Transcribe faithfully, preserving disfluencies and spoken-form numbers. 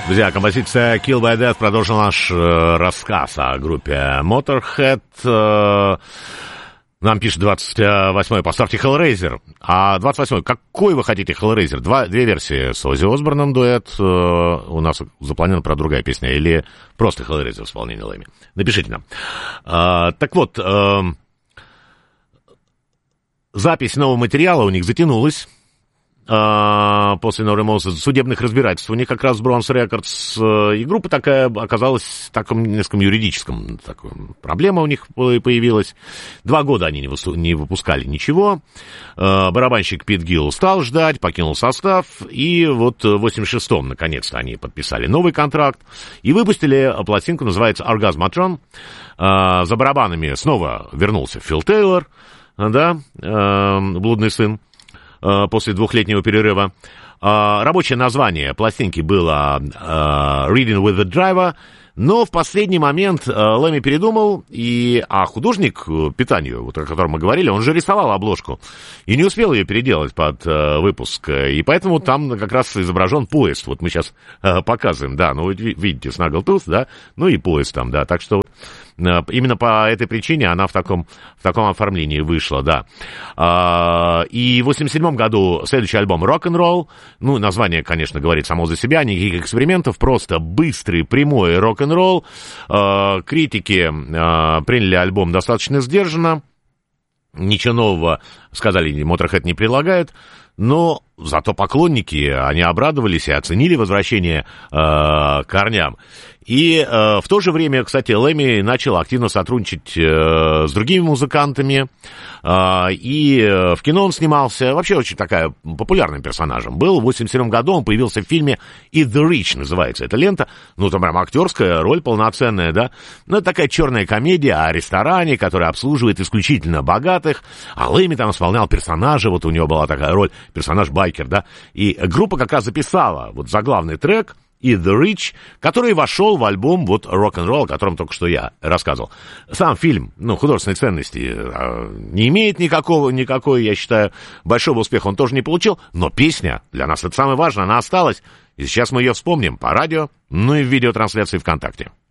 Друзья, композиция Kill by Death продолжил наш э, рассказ о группе Motorhead. Э, нам пишет двадцать восьмой, поставьте Hellraiser. А двадцать восьмой, какой вы хотите Hellraiser? Два, две версии с Оззи Осборном дуэт. Э, у нас запланирована про другая песня. Или просто Hellraiser в исполнении Лэми. Напишите нам. Э, так вот, э, запись нового материала у них затянулась. После No Remorse судебных разбирательств у них как раз Bronze Records, и группа такая оказалась в таком несколько юридическом, такой, проблема у них появилась. Два года они не, высу, не выпускали ничего. Барабанщик Пит Гилл стал ждать, покинул состав, и вот в восемьдесят шестом наконец-то они подписали новый контракт и выпустили пластинку, называется Orgasmatron. За барабанами снова вернулся Фил Тейлор, да, блудный сын, после двухлетнего перерыва. Рабочее название пластинки было Reading with the Driver, но в последний момент Лэми передумал, и, а художник питанию, вот о котором мы говорили, он же рисовал обложку, и не успел ее переделать под выпуск, и поэтому там как раз изображен поезд. Вот мы сейчас показываем, да, ну вы видите Snaggletooth, да, ну и поезд там, да, так что именно по этой причине она в таком, в таком оформлении вышла, да. И в восемьдесят седьмом году следующий альбом «Rock'n'Roll», ну, название, конечно, говорит само за себя, никаких экспериментов, просто быстрый, прямой рок-н-ролл. Критики приняли альбом достаточно сдержанно, ничего нового, сказали, Motorhead не предлагает, но зато поклонники, они обрадовались и оценили возвращение э, к корням. И э, в то же время, кстати, Лэми начал активно сотрудничать э, с другими музыкантами, э, и э, в кино он снимался, вообще очень такая популярным персонажем был. В восемьдесят седьмом году он появился в фильме «Eat the Rich», называется эта лента, ну, там прям актерская роль полноценная, да, ну, это такая черная комедия о ресторане, который обслуживает исключительно богатых, а Лэми там исполнял персонажа, вот у него была такая роль, персонаж байкер, да, и группа как раз записала вот заглавный трек «Eat the Rich», который вошел в альбом вот «Rock'n'Roll», о котором только что я рассказывал. Сам фильм, ну, художественной ценности не имеет никакого, никакой, я считаю, большого успеха он тоже не получил, но песня, для нас это самое важное, она осталась, и сейчас мы ее вспомним по радио, ну и в видеотрансляции ВКонтакте.